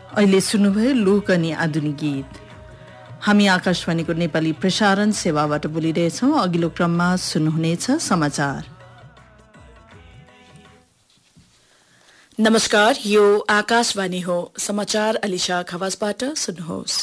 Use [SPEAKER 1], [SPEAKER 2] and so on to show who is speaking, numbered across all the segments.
[SPEAKER 1] अहिले सुन्नुभयो लोक अनि आधुनिक गीत। हामी आकाशवाणीको नेपाली प्रसारण सेवाबाट बोलिरहेछौँ। अघिल्लो क्रममा सुन्नुहुनेछ समाचार।
[SPEAKER 2] नमस्कार, यो आकाशवाणी हो। समाचार अलिशा खवासबाट सुन्नुहोस्।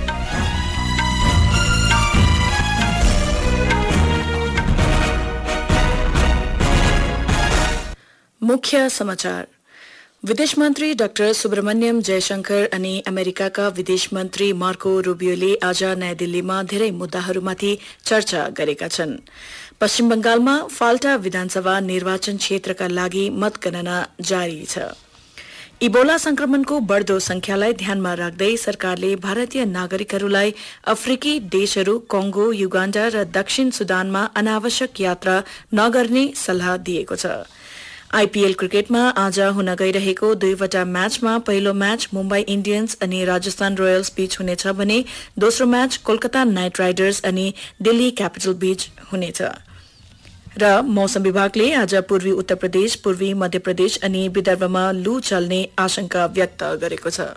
[SPEAKER 2] मुख्य समाचार। विदेश मन्त्री डाक्टर सुब्रमण्यम जयशंकर अनि अमेरिकाका विदेश मन्त्री मार्को रूबियोले आज नयाँ दिल्लीमा धेरै मुद्दाहरूमाथि चर्चा गरेका छन्। पश्चिम बंगालमा फाल्टा विधानसभा निर्वाचन क्षेत्रका लागि मतगणना जारी छ। इबोला संक्रमणको बढ़दो संख्यालाई ध्यानमा राख्दै सरकारले भारतीय नागरिकहरूलाई अफ्रिकी देशहरू कंगो, युगाण्डा र दक्षिण सुदानमा अनावश्यक यात्रा नगर्ने सल्लाह दिएको छ। आईपीएल क्रिकेटमा आज हुन गइरहेको दुईवटा म्याचमा पहिलो मैच मुम्बई इन्डियन्स अनि राजस्थान रोयल्स बीच हुनेछ भने दोस्रो मैच कोलकाता नाइट राइडर्स अनि दिल्ली क्यापिटल बीच हुनेछ। र मौसम विभागले आज पूर्वी उत्तर प्रदेश, पूर्वी मध्य प्रदेश अनि विदर्भमा लू चल्ने आशंका व्यक्त गरेको छ।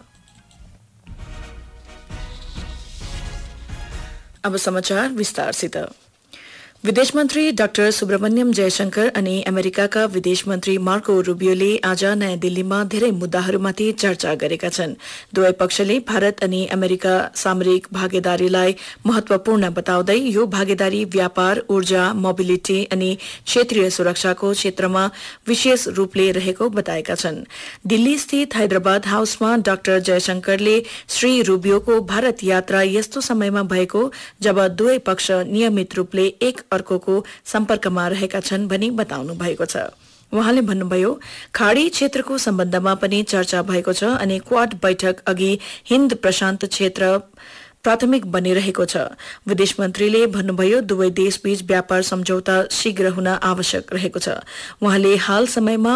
[SPEAKER 2] अब समाचार विस्तारसित। विदेश मन्त्री डाक्टर सुब्रमण्यम जयशंकर अनि अमेरिकाका विदेश मन्त्री मार्को रूबियोले आज नयाँ दिल्लीमा धेरै मुद्दाहरूमाथि चर्चा गरेका छन्। दुवै पक्षले भारत अनि अमेरिका सामरिक भागीदारीलाई महत्वपूर्ण बताउँदै यो भागीदारी व्यापार, ऊर्जा, मोबिलिटी अनि क्षेत्रीय सुरक्षाको क्षेत्रमा विशेष रूपले रहेको बताएका छन्। दिल्ली स्थित हैदराबाद हाउसमा डाक्टर जयशंकरले श्री रूबियोको भारत यात्रा यस्तो समयमा भएको जब दुवै पक्ष नियमित रूपले एक अर्कोको सम्पर्कमा रहेका छन् भनी बताउनु भएको छ। उहाँले भन्नुभयो, खाड़ी क्षेत्रको सम्बन्धमा पनि चर्चा भएको छ अनि क्वाड बैठक अघि हिन्द प्रशान्त क्षेत्र प्राथमिक बनिरहेको छ। विदेश मन्त्रीले भन्नुभयो, दुवै देशबीच व्यापार सम्झौता शीघ्र हुन आवश्यक रहेको छ। उहाँले हाल समयमा